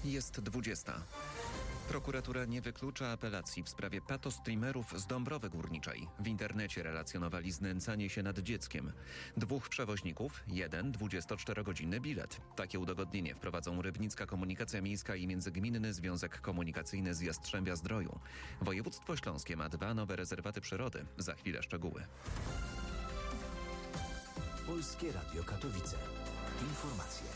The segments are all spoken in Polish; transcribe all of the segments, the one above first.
Jest 20. Prokuratura nie wyklucza apelacji w sprawie patostreamerów z Dąbrowy Górniczej. W internecie relacjonowali znęcanie się nad dzieckiem. 2 przewoźników, 1 24-godzinny bilet. Takie udogodnienie wprowadzą Rybnicka Komunikacja Miejska i Międzygminny Związek Komunikacyjny z Jastrzębia-Zdroju. Województwo śląskie ma 2 nowe rezerwaty przyrody. Za chwilę szczegóły. Polskie Radio Katowice. Informacje.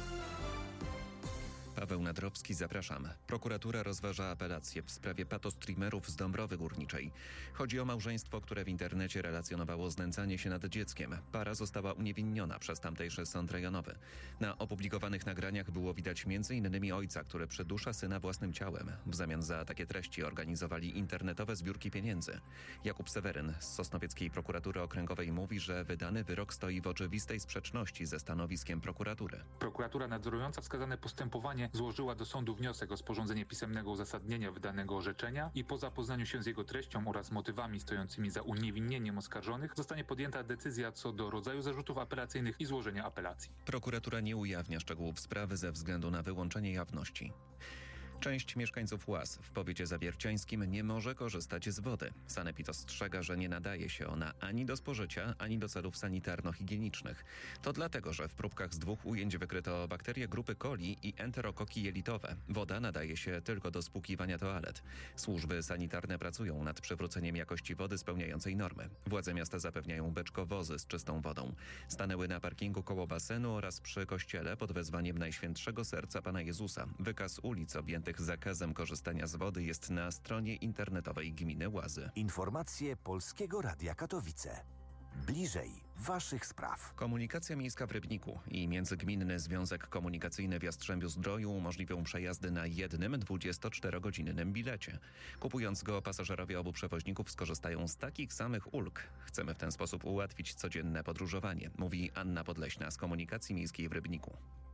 Paweł Nadrowski, zapraszam. Prokuratura rozważa apelację w sprawie patostreamerów z Dąbrowy Górniczej. Chodzi o małżeństwo, które w internecie relacjonowało znęcanie się nad dzieckiem. Para została uniewinniona przez tamtejszy sąd rejonowy. Na opublikowanych nagraniach było widać m.in. ojca, który przydusza syna własnym ciałem. W zamian za takie treści organizowali internetowe zbiórki pieniędzy. Jakub Seweryn z Sosnowieckiej Prokuratury Okręgowej mówi, że wydany wyrok stoi w oczywistej sprzeczności ze stanowiskiem prokuratury. Prokuratura nadzorująca wskazane postępowanie złożyła do sądu wniosek o sporządzenie pisemnego uzasadnienia wydanego orzeczenia i po zapoznaniu się z jego treścią oraz motywami stojącymi za uniewinnieniem oskarżonych zostanie podjęta decyzja co do rodzaju zarzutów apelacyjnych i złożenia apelacji. Prokuratura nie ujawnia szczegółów sprawy ze względu na wyłączenie jawności. Część mieszkańców Łaz w powiecie zabierciańskim nie może korzystać z wody. Sanepid ostrzega, że nie nadaje się ona ani do spożycia, ani do celów sanitarno-higienicznych. To dlatego, że w próbkach z 2 ujęć wykryto bakterie grupy coli i enterokoki jelitowe. Woda nadaje się tylko do spłukiwania toalet. Służby sanitarne pracują nad przywróceniem jakości wody spełniającej normy. Władze miasta zapewniają beczkowozy z czystą wodą. Stanęły na parkingu koło basenu oraz przy kościele pod wezwaniem Najświętszego Serca Pana Jezusa. Wykaz ulic objętych zakazem korzystania z wody jest na stronie internetowej gminy Łazy. Informacje Polskiego Radia Katowice. Bliżej waszych spraw. Komunikacja miejska w Rybniku i Międzygminny Związek Komunikacyjny w Jastrzębiu-Zdroju umożliwią przejazdy na jednym 24-godzinnym bilecie. Kupując go, pasażerowie obu przewoźników skorzystają z takich samych ulg. Chcemy w ten sposób ułatwić codzienne podróżowanie, mówi Anna Podleśna z Komunikacji Miejskiej w Rybniku.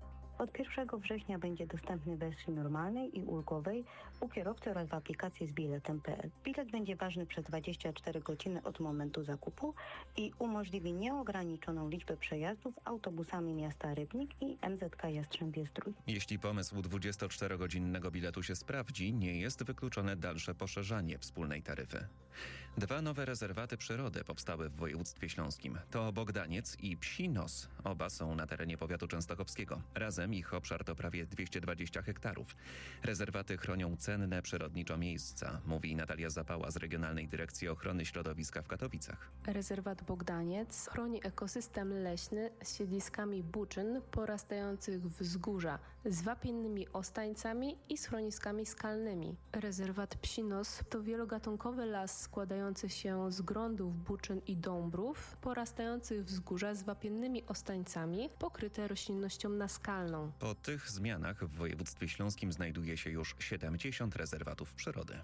Od 1 września będzie dostępny w wersji normalnej i ulgowej u kierowcy oraz w aplikacji z biletem.pl. Bilet będzie ważny przez 24 godziny od momentu zakupu i umożliwi nieograniczoną liczbę przejazdów autobusami miasta Rybnik i MZK Jastrzębie-Zdrój. Jeśli pomysł 24-godzinnego biletu się sprawdzi, nie jest wykluczone dalsze poszerzanie wspólnej taryfy. 2 nowe rezerwaty przyrody powstały w województwie śląskim. To Bogdaniec i Psi Nos. Oba są na terenie powiatu częstochowskiego. Razem ich obszar to prawie 220 hektarów. Rezerwaty chronią cenne przyrodniczo miejsca, mówi Natalia Zapała z Regionalnej Dyrekcji Ochrony Środowiska w Katowicach. Rezerwat Bogdaniec chroni ekosystem leśny z siedliskami buczyn porastających wzgórza, z wapiennymi ostańcami i schroniskami skalnymi. Rezerwat Psi Nos to wielogatunkowy las składający się z grądów buczyn i dąbrów porastających wzgórza z wapiennymi ostańcami pokryte roślinnością naskalną. Po tych zmianach w województwie śląskim znajduje się już 70 rezerwatów przyrody.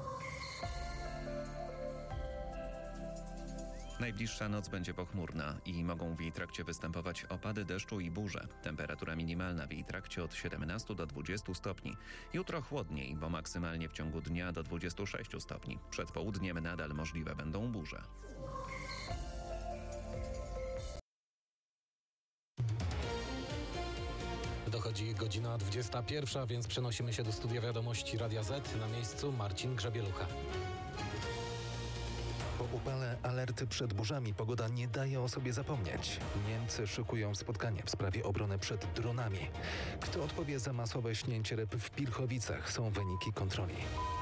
Najbliższa noc będzie pochmurna i mogą w jej trakcie występować opady deszczu i burze. Temperatura minimalna w jej trakcie od 17 do 20 stopni. Jutro chłodniej, bo maksymalnie w ciągu dnia do 26 stopni. Przed południem nadal możliwe będą burze. Dochodzi godzina 21, więc przenosimy się do studia wiadomości Radia Z. Na miejscu Marcin Grzebielucha. Po upale alerty przed burzami pogoda nie daje o sobie zapomnieć. Niemcy szykują spotkanie w sprawie obrony przed dronami. Kto odpowie za masowe śnięcie ryb w Pilchowicach, są wyniki kontroli.